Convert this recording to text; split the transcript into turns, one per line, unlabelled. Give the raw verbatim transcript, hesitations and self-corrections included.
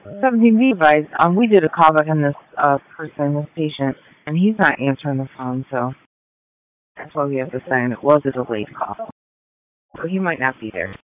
seventeen B advice, um, we did a callback on this uh, person, this patient, and he's not answering the phone, so that's why we have to sign it was a delayed call. So he might not be there.